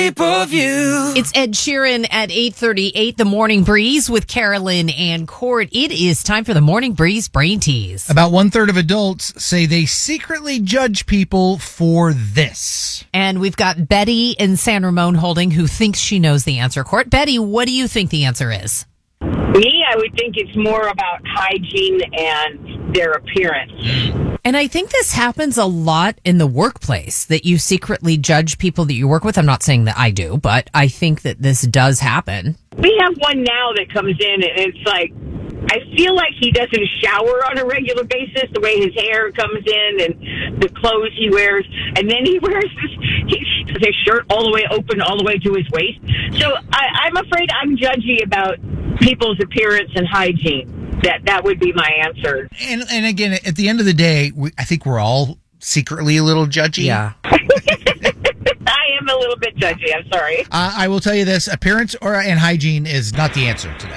It's Ed Sheeran at 8:38, The Morning Breeze with Carolyn and Court. It is time for the Morning Breeze Brain Tease. About 1/3 of adults say they secretly judge people for this. And we've got Betty in San Ramon Holding who thinks she knows the answer. Court, Betty, what do you think the answer is? Me, I would think it's more about hygiene and their appearance. And I think this happens a lot in the workplace, that you secretly judge people that you work with. I'm not saying that I do, but I think that this does happen. We have one now that comes in, and it's like, I feel like he doesn't shower on a regular basis, the way his hair comes in and the clothes he wears. And then he wears his shirt all the way open, all the way to his waist. So I'm afraid I'm judgy about people's appearance and hygiene. That would be my answer. And again, at the end of the day, I think we're all secretly a little judgy. Yeah. I am a little bit judgy. I'm sorry. I will tell you this: appearance and hygiene is not the answer today.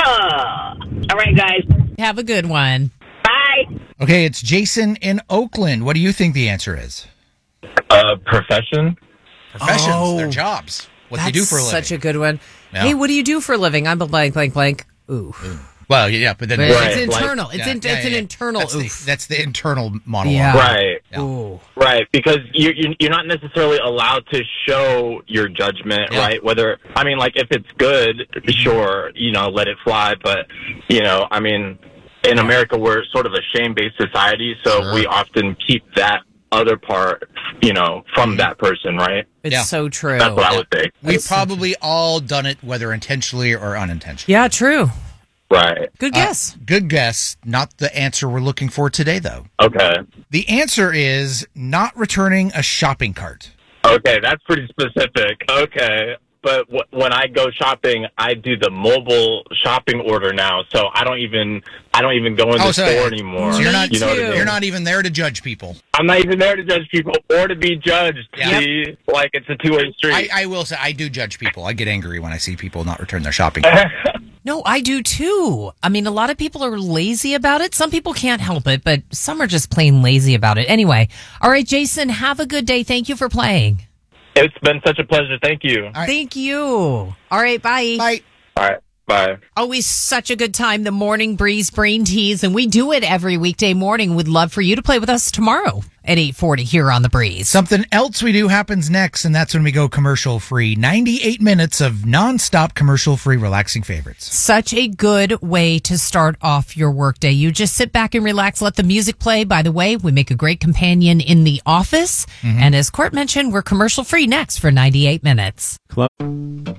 All right, guys. Have a good one. Bye. Okay, it's Jason in Oakland. What do you think the answer is? Profession. Professions, Oh. their jobs, what That's they do for a living. such a good one. Yeah. Hey, what do you do for a living? I'm a blank, blank, blank. Ooh. Well, yeah, but then But Right, it's like- internal. It's an internal oof. That's the internal monologue. Yeah. Right. Yeah. Ooh. Right, because you're not necessarily allowed to show your judgment, Yeah. right? Whether, I mean, like, if it's good, sure, let it fly. But, I mean, in America, we're sort of a shame-based society, so Sure. we often keep that other part, from that person, right? It's Yeah. so true. That's what I would say. We've probably all done it, whether intentionally or unintentionally. Yeah, true. Right. Good guess. Good guess. Not the answer we're looking for today, though. Okay. The answer is not returning a shopping cart. Okay, that's pretty specific. Okay. But when I go shopping, I do the mobile shopping order now, so I don't even go in the store anymore. So you're not, Me what I too. mean? you're not even there to judge people. I'm not even there to judge people or to be judged. Yeah. See, like it's a two-way street. I will say I do judge people. I get angry when I see people not return their shopping. No, I do too. I mean, a lot of people are lazy about it. Some people can't help it, but some are just plain lazy about it. Anyway, all right, Jason, have a good day. Thank you for playing. It's been such a pleasure. Thank you. All right. Thank you. All right, bye. Bye. All right. Bye. Always such a good time, the Morning Breeze Brain Tease, and we do it every weekday morning. We'd love for you to play with us tomorrow at 8:40 here on The Breeze. Something else we do happens next, and that's when we go commercial free. 98 minutes of nonstop commercial free relaxing favorites. Such a good way to start off your workday. You just sit back and relax, let the music play. By the way, we make a great companion in the office. And as Court mentioned, we're commercial free next for 98 minutes.